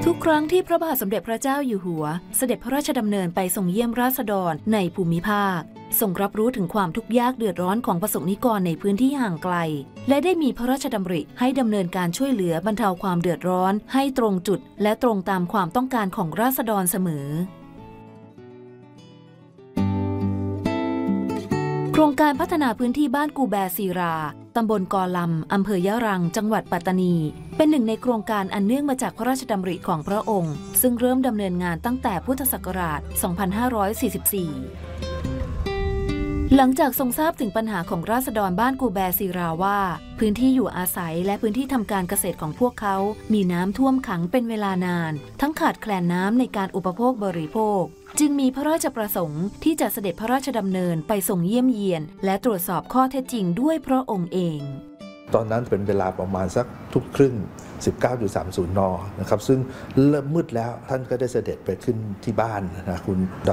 ทุกครั้งที่พระบาทสมเด็จพระเจ้าอยู่หัวเสด็จพระราชดำเนินไปทรงเยี่ยมราษฎรในภูมิภาคทรงรับรู้ถึงความทุกข์ยากเดือดร้อนของประสบนิกรในพื้นที่ห่างไกลและได้มีพระราชดำริให้ดำเนินการช่วยเหลือบรรเทาความเดือดร้อนให้ตรงจุดและตรงตามความต้องการของราษฎรเสมอโครงการพัฒนาพื้นที่บ้านกูแบศิราตำบลกอลำอำเภอยะรังจังหวัดปัตตานีเป็นหนึ่งในโครงการอันเนื่องมาจากพระราชดำริของพระองค์ซึ่งเริ่มดำเนินงานตั้งแต่พุทธศักราช 2544 หลังจากทรงทราบถึงปัญหาของราษฎรบ้านกูแบศิราว่าพื้นที่อยู่อาศัยและพื้นที่ทำการเกษตรของพวกเขามีน้ำท่วมขังเป็นเวลานานทั้งขาดแคลนน้ำในการอุปโภคบริโภคจึงมีพระราชประสงค์ที่จะเสด็จพระราชดำเนินไปทรงเยี่ยมเยียนและตรวจสอบข้อเท็จจริงด้วยพระองค์เองตอนนั้นเป็นเวลาประมาณสักทุ่มครึ่ง 19.30 น.นะครับซึ่งเริ่มมืดแล้วท่านก็ได้เสด็จไปขึ้นที่บ้านนะคุณด